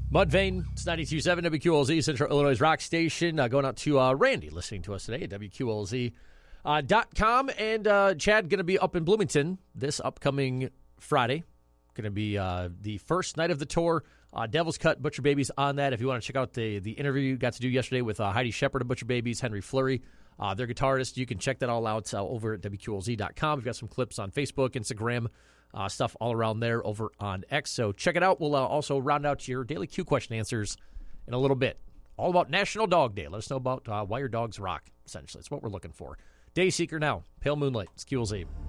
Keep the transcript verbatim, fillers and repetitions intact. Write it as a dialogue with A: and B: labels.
A: Mudvayne, it's ninety-two point seven W Q L Z, Central Illinois Rock Station. Uh, going out to uh, Randy listening to us today at W Q L Z dot com. And uh, Chad going to be up in Bloomington this upcoming Friday. Going to be uh, the first night of the tour. Uh, Devil's Cut, Butcher Babies on that. If you want to check out the, the interview you got to do yesterday with uh, Heidi Shepard of Butcher Babies, Henry Fleury, uh, their guitarist, you can check that all out uh, over at W Q L Z dot com. We've got some clips on Facebook, Instagram, Uh, stuff all around there over on X. So check it out. We'll uh, also round out your daily Q question answers in a little bit. All about National Dog Day. Let us know about uh, why your dogs rock, essentially. That's what we're looking for. Day Seeker now. Pale Moonlight. It's Q L Z.